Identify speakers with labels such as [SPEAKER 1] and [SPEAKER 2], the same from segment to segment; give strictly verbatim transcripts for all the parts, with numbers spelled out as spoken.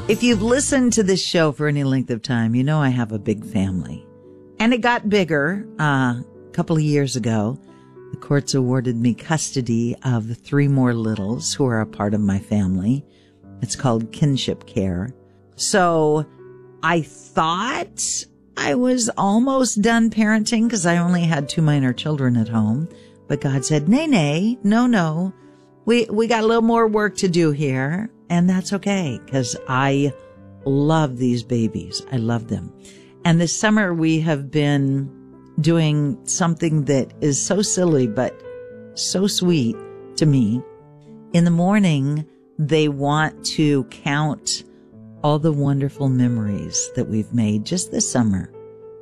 [SPEAKER 1] If you've listened to this show for any length of time, you know I have a big family. And it got bigger uh, a couple of years ago. The courts awarded me custody of three more littles who are a part of my family. It's called kinship care. So I thought I was almost done parenting because I only had two minor children at home. But God said, nay, nay, no, no. We, we got a little more work to do here. And that's okay, because I love these babies. I love them. And this summer we have been doing something that is so silly, but so sweet to me. In the morning, they want to count all the wonderful memories that we've made just this summer.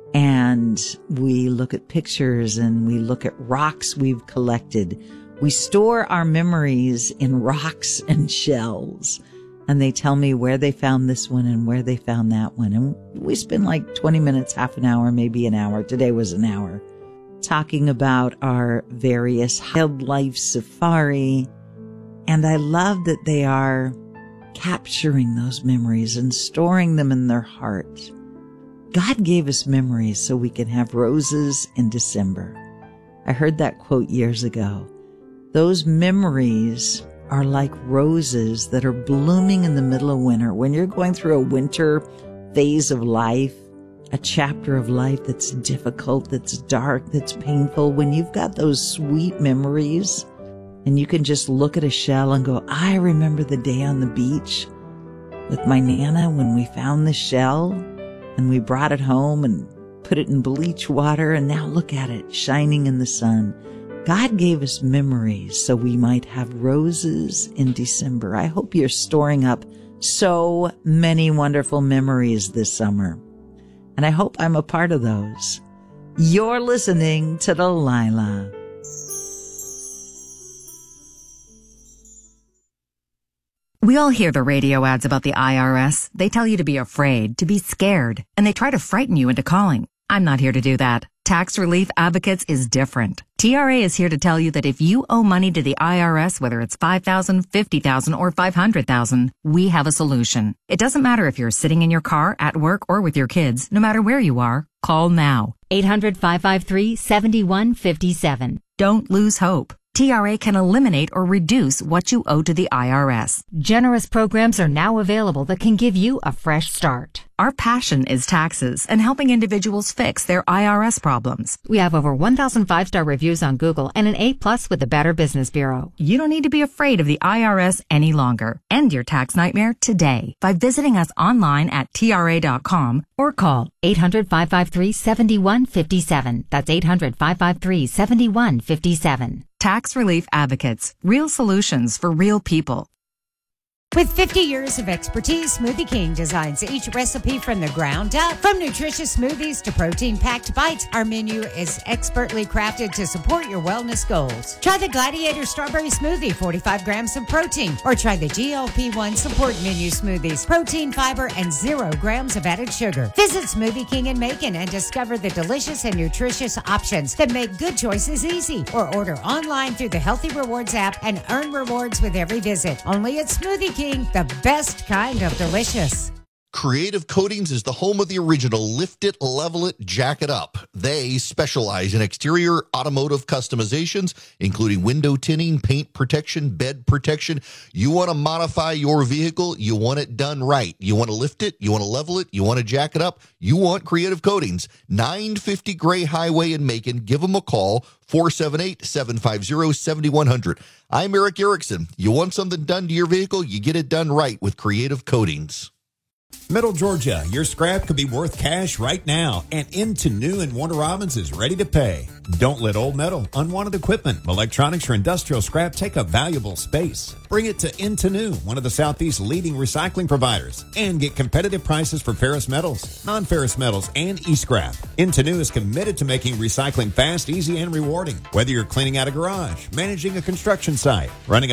[SPEAKER 1] And we look at pictures and we look at rocks we've collected. We store our memories in rocks and shells, and they tell me where they found this one and where they found that one. And we spend like twenty minutes, half an hour, maybe an hour. Today was an hour talking about our various wildlife safari. And I love that they are capturing those memories and storing them in their heart. God gave us memories so we can have roses in December. I heard that quote years ago. Those memories are like roses that are blooming in the middle of winter. When you're going through a winter phase of life, a chapter of life that's difficult, that's dark, that's painful, when you've got those sweet memories and you can just look at a shell and go, I remember the day on the beach with my Nana when we found the shell and we brought it home and put it in bleach water, and now look at it shining in the sun. God gave us memories so we might have roses in December. I hope you're storing up so many wonderful memories this summer. And I hope I'm a part of those. You're listening to Delilah.
[SPEAKER 2] We all hear the radio ads about the I R S. They tell you to be afraid, to be scared, and they try to frighten you into calling. I'm not here to do that. Tax Relief Advocates is different. T R A is here to tell you that if you owe money to the I R S, whether it's five thousand dollars, fifty thousand dollars, or five hundred thousand dollars, we have a solution. It doesn't matter if you're sitting in your car, at work, or with your kids. No matter where you are, call now.
[SPEAKER 3] eight hundred, five five three, seven one five seven.
[SPEAKER 2] Don't lose hope. T R A can eliminate or reduce what you owe to the I R S.
[SPEAKER 3] Generous programs are now available that can give you a fresh start.
[SPEAKER 2] Our passion is taxes and helping individuals fix their I R S problems.
[SPEAKER 3] We have over one thousand five-star reviews on Google and an A plus with the Better Business Bureau.
[SPEAKER 2] You don't need to be afraid of the I R S any longer. End your tax nightmare today by visiting us online at T R A dot com
[SPEAKER 3] or call eight hundred, five five three, seven one five seven. That's eight hundred, five five three, seven one five seven.
[SPEAKER 2] Tax Relief Advocates. Real solutions for real people.
[SPEAKER 4] With fifty years of expertise, Smoothie King designs each recipe from the ground up. From nutritious smoothies to protein-packed bites, our menu is expertly crafted to support your wellness goals. Try the Gladiator Strawberry Smoothie, forty-five grams of protein, or try the G L P one Support Menu Smoothies, protein, fiber, and zero grams of added sugar. Visit Smoothie King in Macon and discover the delicious and nutritious options that make good choices easy. Or order online through the Healthy Rewards app and earn rewards with every visit. Only at Smoothie King, the best kind of delicious.
[SPEAKER 5] Creative Coatings is the home of the original Lift It, Level It, Jack It Up. They specialize in exterior automotive customizations, including window tinting, paint protection, bed protection. You want to modify your vehicle, you want it done right. You want to lift it, you want to level it, you want to jack it up, you want Creative Coatings. nine fifty Gray Highway in Macon. Give them a call, four seven eight, seven five zero, seven one zero zero. I'm Eric Erickson. You want something done to your vehicle, you get it done right with Creative Coatings.
[SPEAKER 6] Middle Georgia, your scrap could be worth cash right now, and Into New and Warner Robins is ready to pay. Don't let old metal, unwanted equipment, electronics, or industrial scrap take up valuable space. Bring it to Into New, one of the Southeast's leading recycling providers, and get competitive prices for ferrous metals, non-ferrous metals, and e-scrap. Into New is committed to making recycling fast, easy, and rewarding. Whether you're cleaning out a garage, managing a construction site, running